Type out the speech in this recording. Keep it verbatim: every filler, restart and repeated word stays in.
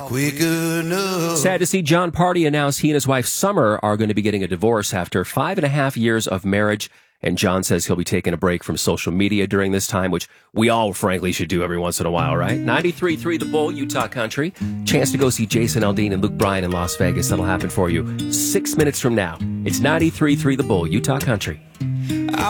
Quick enough. Sad to see John Party announce he and his wife Summer are going to be getting a divorce after five and a half years of marriage. And John says he'll be taking a break from social media during this time, which we all, frankly, should do every once in a while, right? ninety-three point three The Bull, Utah Country. Chance to go see Jason Aldean and Luke Bryan in Las Vegas. That'll happen for you six minutes from now. It's ninety-three point three The Bull, Utah Country.